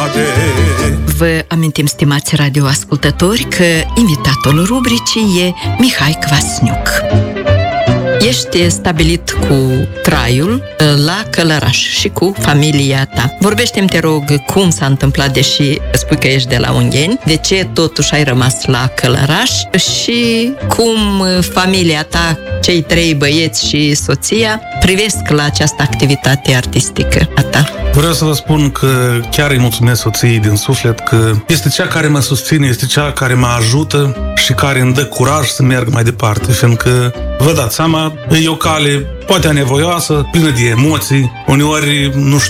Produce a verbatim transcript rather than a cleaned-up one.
Vă amintim, stimați radioascultători, că invitatul rubricii e Mihai Kvasniuc. Ești stabilit cu traiul la Călăraș și cu familia ta. Vorbește-mi, te rog, cum s-a întâmplat, deși spui că ești de la Ungheni, de ce totuși ai rămas la Călăraș și cum familia ta, cei trei băieți și soția, privesc la această activitate artistică a ta. Vreau să vă spun că chiar îi mulțumesc soției din suflet, că este cea care mă susține, este cea care mă ajută și care îmi dă curaj să merg mai departe, fiindcă, vă dați seama, e o cale poate anevoioasă, plină de emoții, uneori nu știu